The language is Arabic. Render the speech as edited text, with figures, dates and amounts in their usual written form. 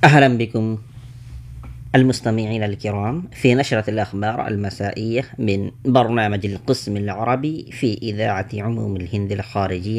أهلا بكم المستمعين الكرام في نشرة الأخبار المسائية من برنامج القسم العربي في إذاعة عموم الهند الخارجية